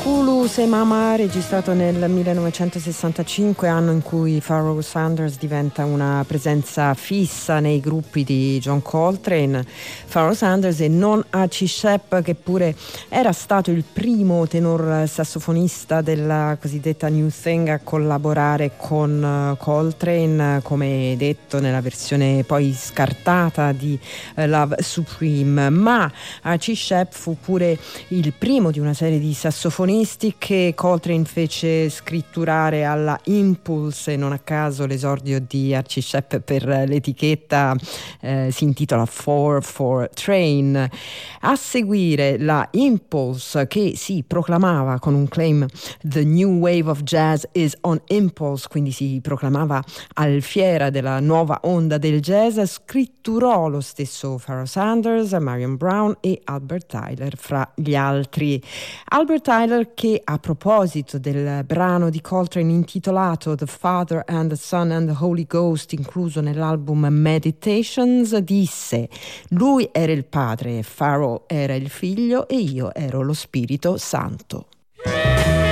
Kulu Se Mama, registrato nel 1965, anno in cui Pharoah Sanders diventa una presenza fissa nei gruppi di John Coltrane. Pharoah Sanders e non Archie Shepp, che pure era stato il primo tenor sassofonista della cosiddetta New Thing a collaborare con Coltrane, come detto nella versione poi scartata di Love Supreme. Ma Archie Shepp fu pure il primo di una serie di sassofonisti che Coltrane fece scritturare alla Impulse, e non a caso l'esordio di Archie Shepp per l'etichetta si intitola 4-4 Train. A seguire la Impulse, che si proclamava con un claim "The new wave of jazz is on Impulse", quindi si proclamava alfiera della nuova onda del jazz, scritturò lo stesso Pharoah Sanders, Marion Brown e Albert Tyler fra gli altri. Albert Tyler, che a proposito del brano di Coltrane intitolato The Father and the Son and the Holy Ghost, incluso nell'album Meditations, disse: "Lui era il padre, Pharoah era il figlio e io ero lo Spirito Santo".